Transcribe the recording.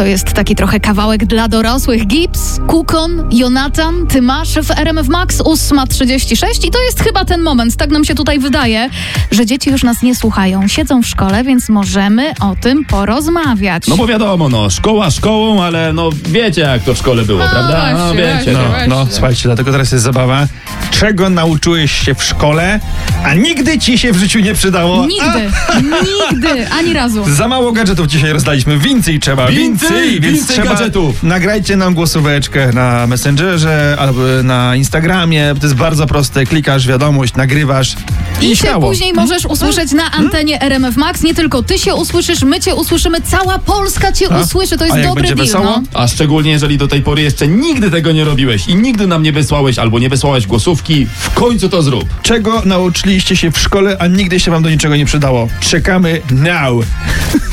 To jest taki trochę kawałek dla dorosłych. Gibbs, Kukon, Jonathan, Ty masz w RMF Max 8:36 i to jest chyba ten moment, tak nam się tutaj wydaje, że dzieci już nas nie słuchają. Siedzą w szkole, więc możemy o tym porozmawiać. No bo wiadomo, szkoła szkołą, ale wiecie jak to w szkole było, prawda? Wiecie. Słuchajcie, dlatego teraz jest zabawa. Czego nauczyłeś się w szkole, a nigdy ci się w życiu nie przydało? Nigdy, ani razu. Za mało gadżetów dzisiaj rozdaliśmy. Więcej trzeba. Więcej gadżetów. Nagrajcie nam głosóweczkę na Messengerze albo na Instagramie. To jest bardzo proste. Klikasz wiadomość, nagrywasz i się później możesz usłyszeć na antenie RMF Max. Nie tylko ty się usłyszysz, my cię usłyszymy, cała Polska cię usłyszy. To jest dobry deal. No. A szczególnie jeżeli do tej pory jeszcze nigdy tego nie robiłeś i nigdy nam nie wysłałeś albo nie wysłałeś głosówki, w końcu to zrób. Czego nauczyliście się w szkole, a nigdy się wam do niczego nie przydało? Czekamy now.